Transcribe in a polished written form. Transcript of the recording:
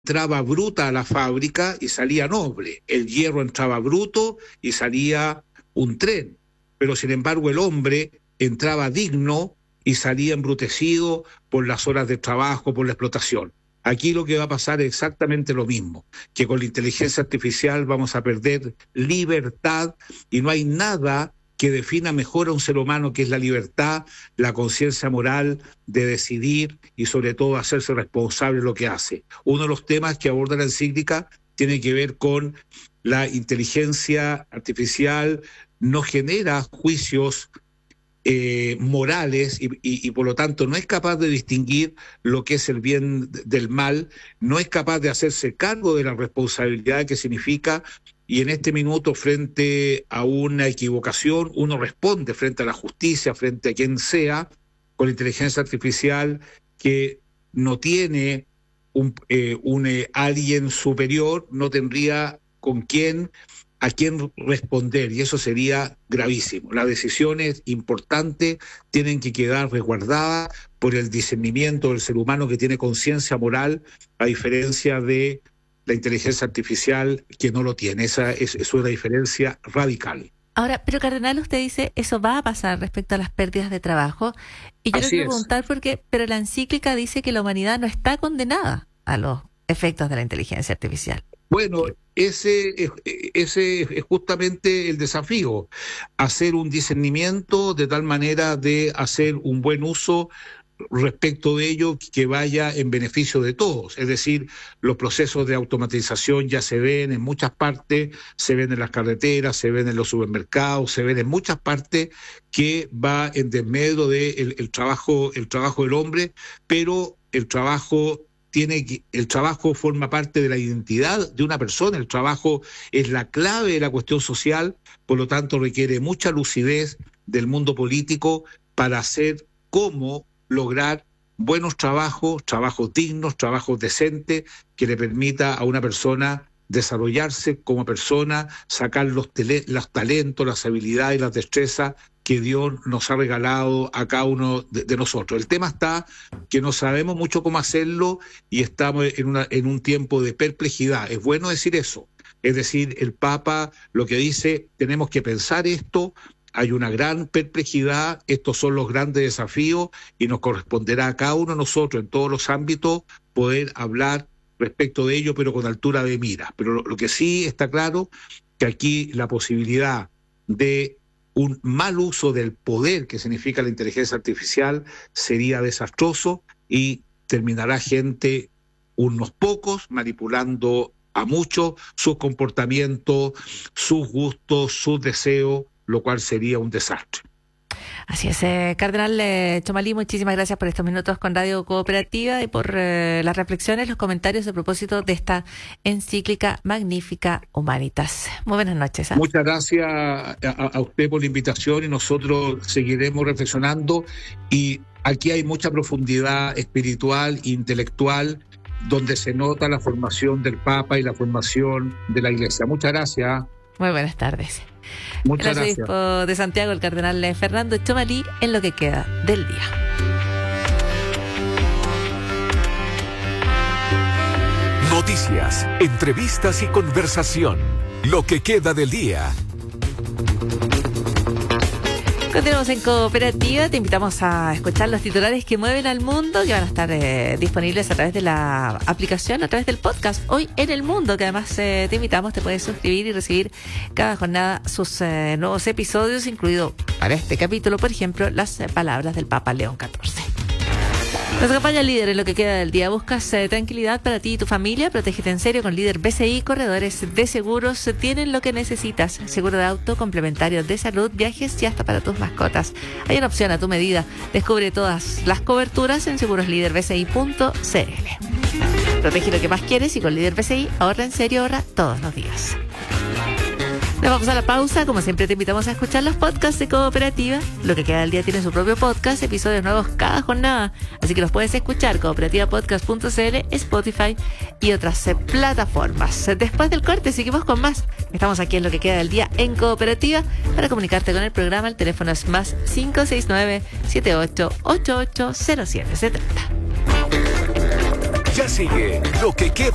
entraba bruta a la fábrica y salía noble, el hierro entraba bruto y salía un tren, pero sin embargo el hombre entraba digno y salía embrutecido por las horas de trabajo, por la explotación. Aquí lo que va a pasar es exactamente lo mismo, que con la inteligencia artificial vamos a perder libertad y no hay nada que defina mejor a un ser humano, que es la libertad, la conciencia moral de decidir y sobre todo hacerse responsable de lo que hace. Uno de los temas que aborda la encíclica tiene que ver con la inteligencia artificial, no genera juicios morales y por lo tanto no es capaz de distinguir lo que es el bien del mal, no es capaz de hacerse cargo de la responsabilidad que significa, y en este minuto frente a una equivocación uno responde frente a la justicia, frente a quien sea, con la inteligencia artificial que no tiene un alguien superior, no tendría a quién responder, y eso sería gravísimo. Las decisiones importantes tienen que quedar resguardadas por el discernimiento del ser humano que tiene conciencia moral, a diferencia de la inteligencia artificial que no lo tiene. Esa es una diferencia radical. Ahora, pero Cardenal, usted dice, eso va a pasar respecto a las pérdidas de trabajo, y yo le quiero preguntar por qué, pero la encíclica dice que la humanidad no está condenada a los efectos de la inteligencia artificial. Bueno, ese es justamente el desafío, hacer un discernimiento de tal manera de hacer un buen uso respecto de ello que vaya en beneficio de todos. Es decir, los procesos de automatización ya se ven en muchas partes, se ven en las carreteras, se ven en los supermercados, se ven en muchas partes, que va en desmedro del trabajo del hombre, pero el trabajo forma parte de la identidad de una persona, el trabajo es la clave de la cuestión social, por lo tanto requiere mucha lucidez del mundo político para hacer cómo lograr buenos trabajos dignos, trabajos decentes, que le permita a una persona desarrollarse como persona, sacar los talentos, las habilidades y las destrezas que Dios nos ha regalado a cada uno de nosotros. El tema está que no sabemos mucho cómo hacerlo y estamos en un tiempo de perplejidad. Es bueno decir eso. Es decir, el Papa lo que dice, tenemos que pensar esto, hay una gran perplejidad, estos son los grandes desafíos y nos corresponderá a cada uno de nosotros en todos los ámbitos poder hablar respecto de ello, pero con altura de mira. Pero lo que sí está claro, que aquí la posibilidad de un mal uso del poder que significa la inteligencia artificial sería desastroso y terminará gente, unos pocos, manipulando a muchos sus comportamientos, sus gustos, sus deseos, lo cual sería un desastre. Así es, Cardenal Chomalí, muchísimas gracias por estos minutos con Radio Cooperativa y por las reflexiones, los comentarios a propósito de esta encíclica magnífica Humanitas. Muy buenas noches. Muchas gracias a usted por la invitación y nosotros seguiremos reflexionando, y aquí hay mucha profundidad espiritual e intelectual donde se nota la formación del Papa y la formación de la Iglesia. Muchas gracias. Muy buenas tardes. Muchas gracias. El arzobispo de Santiago, el cardenal Fernando Chomalí, en lo que queda del día. Noticias, entrevistas y conversación. Lo que queda del día. Continuamos en Cooperativa, te invitamos a escuchar los titulares que mueven al mundo, que van a estar disponibles a través de la aplicación, a través del podcast Hoy en el Mundo, que además te invitamos, te puedes suscribir y recibir cada jornada sus nuevos episodios, incluido para este capítulo, por ejemplo, las palabras del Papa León XIV. Nos acompaña Líder en lo que queda del día. Buscas tranquilidad para ti y tu familia. Protégete en serio con Líder BCI. Corredores de seguros tienen lo que necesitas. Seguro de auto, complementario de salud, viajes y hasta para tus mascotas. Hay una opción a tu medida. Descubre todas las coberturas en segurosliderbci.cl. Protege lo que más quieres y con Líder BCI ahorra en serio, ahorra todos los días. Nos vamos a la pausa. Como siempre te invitamos a escuchar los podcasts de Cooperativa. Lo que queda del día tiene su propio podcast, episodios nuevos cada jornada, así que los puedes escuchar cooperativapodcast.cl, Spotify y otras plataformas. Después del corte seguimos con más. Estamos aquí en lo que queda del día en Cooperativa. Para comunicarte con el programa, el teléfono es más 569-7888-0770. Ya sigue lo que queda